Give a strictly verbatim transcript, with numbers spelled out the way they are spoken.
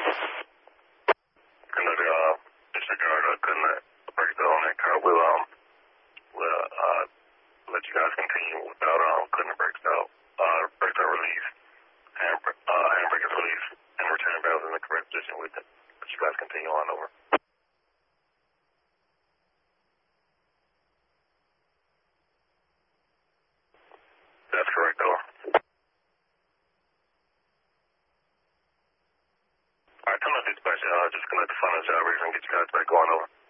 I know the uh, disregard uh, couldn't uh, break the on that car. We'll, um, we'll uh, let you guys continue without um, cutting the brakes out. Uh, brakes are released, hand, uh, handbrake is released, and return valves in the correct position with it. Let you guys continue on over. That's correct, over. Alright, come up dispatch, uh, just connect the final job and get you guys back going over.